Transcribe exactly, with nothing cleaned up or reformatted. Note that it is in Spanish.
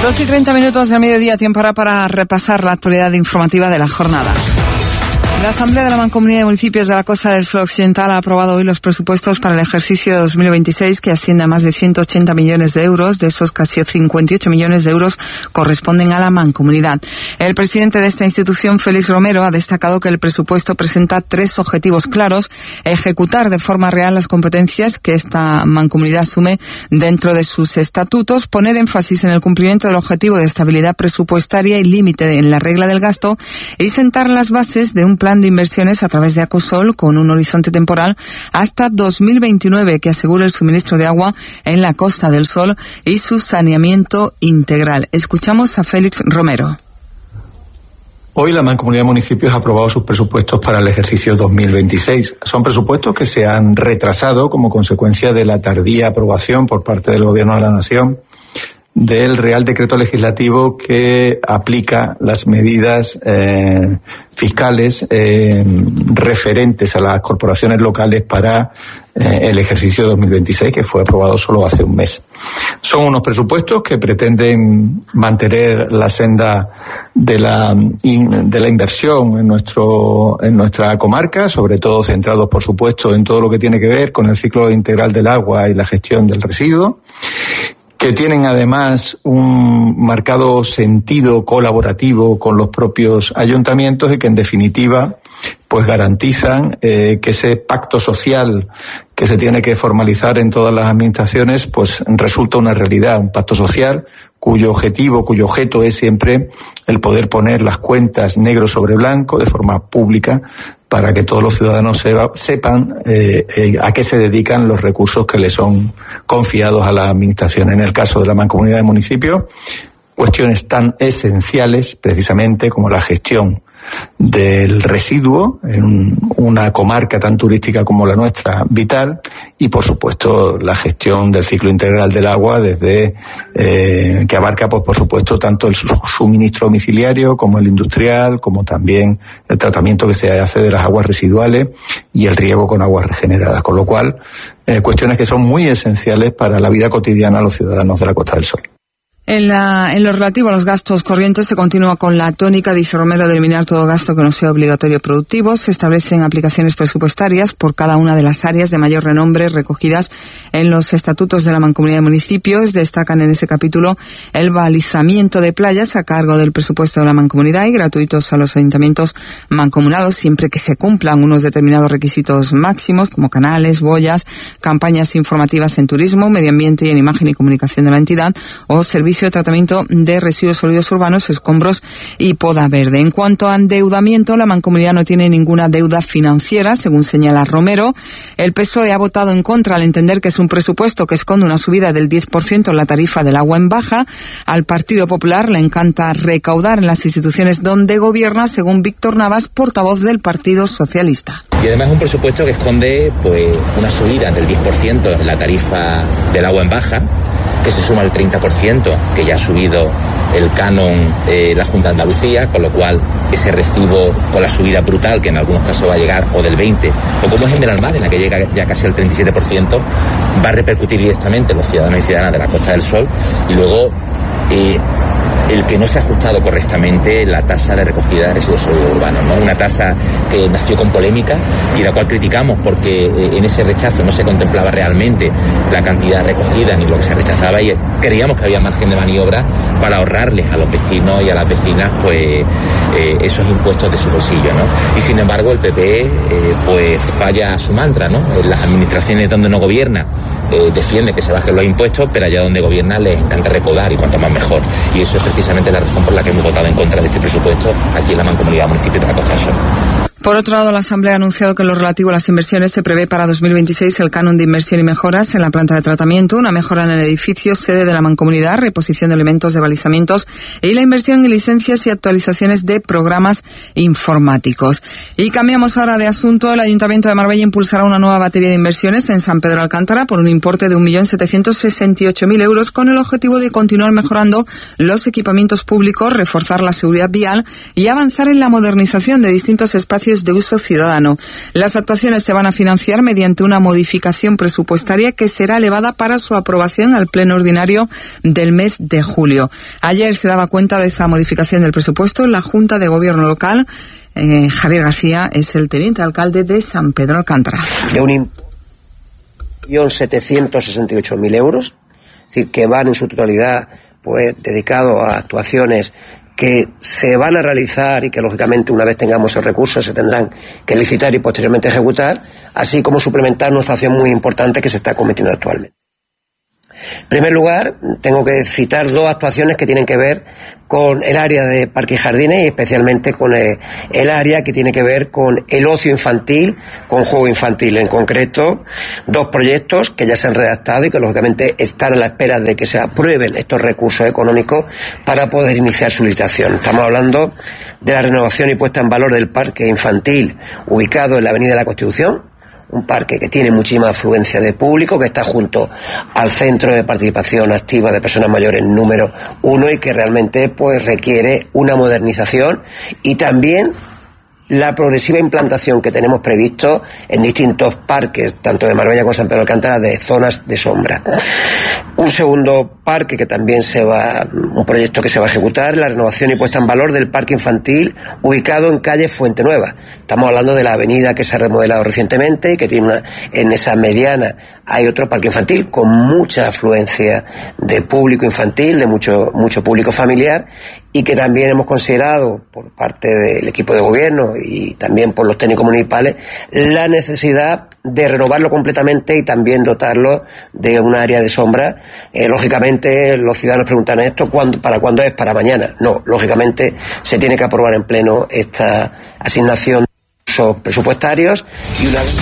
Dos y treinta minutos de mediodía, tiempo ahora para repasar la actualidad informativa de la jornada. La Asamblea de la Mancomunidad de Municipios de la Costa del Sol Occidental ha aprobado hoy los presupuestos para el ejercicio de dos mil veintiséis, que asciende a más de ciento ochenta millones de euros. De esos, casi cincuenta y ocho millones de euros corresponden a la Mancomunidad. El presidente de esta institución, Félix Romero, ha destacado que el presupuesto presenta tres objetivos claros: ejecutar de forma real las competencias que esta Mancomunidad asume dentro de sus estatutos, poner énfasis en el cumplimiento del objetivo de estabilidad presupuestaria y límite en la regla del gasto, y sentar las bases de un plan de inversiones a través de Acosol con un horizonte temporal hasta dos mil veintinueve que asegure el suministro de agua en la Costa del Sol y su saneamiento integral. Escuchamos a Félix Romero. Hoy la Mancomunidad de Municipios ha aprobado sus presupuestos para el ejercicio dos mil veintiséis. Son presupuestos que se han retrasado como consecuencia de la tardía aprobación por parte del Gobierno de la Nación del Real Decreto Legislativo que aplica las medidas eh, fiscales eh, referentes a las corporaciones locales para eh, el ejercicio dos mil veintiséis, que fue aprobado solo hace un mes. Son unos presupuestos que pretenden mantener la senda de la in, de la inversión en nuestro en nuestra comarca, sobre todo centrados, por supuesto, en todo lo que tiene que ver con el ciclo integral del agua y la gestión del residuo, que tienen además un marcado sentido colaborativo con los propios ayuntamientos y que en definitiva pues garantizan eh, que ese pacto social que se tiene que formalizar en todas las administraciones pues resulta una realidad, un pacto social cuyo objetivo, cuyo objeto es siempre el poder poner las cuentas negro sobre blanco de forma pública para que todos los ciudadanos sepan eh, eh, a qué se dedican los recursos que les son confiados a la administración. En el caso de la Mancomunidad de Municipios, cuestiones tan esenciales precisamente como la gestión del residuo en una comarca tan turística como la nuestra, vital, y por supuesto la gestión del ciclo integral del agua desde eh, que abarca pues por supuesto tanto el suministro domiciliario como el industrial, como también el tratamiento que se hace de las aguas residuales y el riego con aguas regeneradas, con lo cual eh, cuestiones que son muy esenciales para la vida cotidiana de los ciudadanos de la Costa del Sol. En, la, en lo relativo a los gastos corrientes se continúa con la tónica, dice Romero, de eliminar todo gasto que no sea obligatorio productivo. Se establecen aplicaciones presupuestarias por cada una de las áreas de mayor renombre recogidas en los estatutos de la Mancomunidad de Municipios. Destacan en ese capítulo el balizamiento de playas a cargo del presupuesto de la Mancomunidad y gratuitos a los ayuntamientos mancomunados siempre que se cumplan unos determinados requisitos máximos como canales, boyas, campañas informativas en turismo, medio ambiente y en imagen y comunicación de la entidad o servicios de tratamiento de residuos sólidos urbanos, escombros y poda verde. En cuanto a endeudamiento, la Mancomunidad no tiene ninguna deuda financiera, según señala Romero. El P S O E ha votado en contra al entender que es un presupuesto que esconde una subida del diez por ciento en la tarifa del agua en baja. Al Partido Popular le encanta recaudar en las instituciones donde gobierna, según Víctor Navas, portavoz del Partido Socialista. Y además es un presupuesto que esconde pues una subida del diez por ciento en la tarifa del agua en baja, que se suma al treinta por ciento que ya ha subido el canon eh, la Junta de Andalucía, con lo cual ese recibo con la subida brutal que en algunos casos va a llegar o del veinte, o como es en Benalmádena, en la que llega ya casi al treinta y siete por ciento, va a repercutir directamente en los ciudadanos y ciudadanas de la Costa del Sol. Y luego eh, el que no se ha ajustado correctamente la tasa de recogida de residuos sólidos urbanos, ¿no? Una tasa que nació con polémica y la cual criticamos porque en ese rechazo no se contemplaba realmente la cantidad recogida ni lo que se rechazaba, y creíamos que había margen de maniobra para ahorrarles a los vecinos y a las vecinas pues eh, esos impuestos de su bolsillo, ¿no? Y sin embargo el P P eh, pues falla su mantra, ¿no? En las administraciones donde no gobierna eh, defiende que se bajen los impuestos, pero allá donde gobierna les encanta recaudar, y cuanto más mejor. Y eso es precisamente la razón por la que hemos votado en contra de este presupuesto aquí en la Mancomunidad Municipio de la Costa del Sol. Por otro lado, la Asamblea ha anunciado que en lo relativo a las inversiones se prevé para dos mil veintiséis el canon de inversión y mejoras en la planta de tratamiento, una mejora en el edificio sede de la Mancomunidad, reposición de elementos de balizamientos y la inversión en licencias y actualizaciones de programas informáticos. Y cambiamos ahora de asunto. El Ayuntamiento de Marbella impulsará una nueva batería de inversiones en San Pedro Alcántara por un importe de un millón setecientos sesenta y ocho mil euros con el objetivo de continuar mejorando los equipamientos públicos, reforzar la seguridad vial y avanzar en la modernización de distintos espacios espacios de uso ciudadano. Las actuaciones se van a financiar mediante una modificación presupuestaria que será elevada para su aprobación al Pleno Ordinario del mes de julio. Ayer se daba cuenta de esa modificación del presupuesto la Junta de Gobierno local. Eh, Javier García es el teniente alcalde de San Pedro Alcántara. De un millón setecientos sesenta y ocho mil euros, es decir, que van en su totalidad pues dedicados a actuaciones que se van a realizar y que lógicamente una vez tengamos esos recursos se tendrán que licitar y posteriormente ejecutar, así como suplementar nuestra acción muy importante que se está cometiendo actualmente. En primer lugar, tengo que citar dos actuaciones que tienen que ver con el área de parques y jardines y especialmente con el, el área que tiene que ver con el ocio infantil, con juego infantil. En concreto, dos proyectos que ya se han redactado y que lógicamente están a la espera de que se aprueben estos recursos económicos para poder iniciar su licitación. Estamos hablando de la renovación y puesta en valor del parque infantil ubicado en la Avenida de la Constitución, un parque que tiene muchísima afluencia de público, que está junto al Centro de Participación Activa de Personas Mayores número uno y que realmente pues requiere una modernización y también la progresiva implantación que tenemos previsto en distintos parques, tanto de Marbella como San Pedro de Alcántara, de zonas de sombra. Un segundo parque que también se va, un proyecto que se va a ejecutar, la renovación y puesta en valor del parque infantil ubicado en calle Fuente Nueva. Estamos hablando de la avenida que se ha remodelado recientemente y que tiene una, en esa mediana hay otro parque infantil con mucha afluencia de público infantil, de mucho, mucho público familiar, y que también hemos considerado por parte del equipo de gobierno y también por los técnicos municipales la necesidad de renovarlo completamente y también dotarlo de un área de sombra. Eh, lógicamente los ciudadanos preguntan esto, ¿cuándo, ¿para cuándo es? ¿Para mañana? No, lógicamente se tiene que aprobar en pleno esta asignación de recursos presupuestarios y una vez...